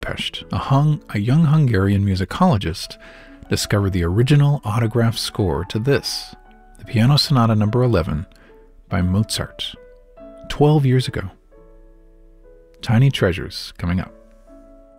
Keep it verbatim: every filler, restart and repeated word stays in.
Budapest, a, hung, a young Hungarian musicologist discovered the original autograph score to this, the Piano Sonata number eleven by Mozart, twelve years ago. Tiny treasures coming up.